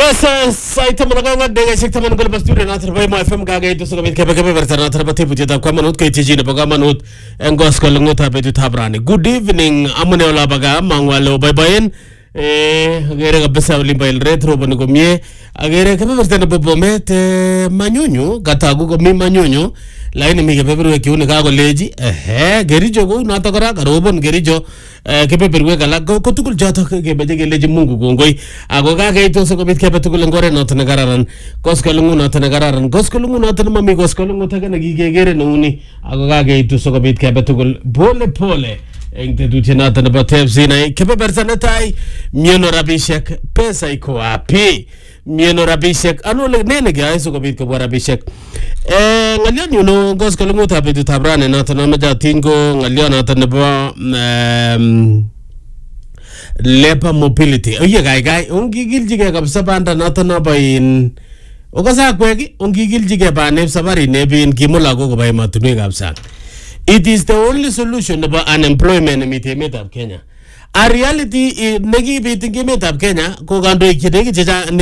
Yes, saita managa dega sekta mangal basture na therbai ma FM ga gai to so kebe kebe bertana therba the pujeta kwa manut kai tiji ne baga manut engos kalungu tha betu thabrani. Good evening amune ola baga mangwalo bye bye agere ga besa limbail retro bani ko mie agere kebe bertana bobo met manyonyo gatagu ko mi manyonyo laini mi kebe berwe kiune ga go leji gerijo go na to kara garobon gerijo kebe berwe gala ko tukul jata kebe je leji mungu gongoi ago ga gai to so kebe kebe tukul ngore no tane gararan koskalungu no tane gararan koskalungu no tane mami koskalungu ta kana gigegere nuni ago ga gai to so kebe tukul pole pole engte duchena tane batef sinai kebe bersana tai mieno rabishek pesa iko wapi mieno rabishek ano le nene ga so kebe ko rabishek ngalion yuno koskalungu ta betu tabrane na tane maja tingo ngalion na tane ba lepa mobility oye gai ongigil jige kabisa banda natana bain okasa kwegi ongigil jige bane sabari ne bin kimula go bai matunwe kabisa. It is the only solution about unemployment in the Kenya. A reality negi bitingi met of Kenya ko gando ikidegi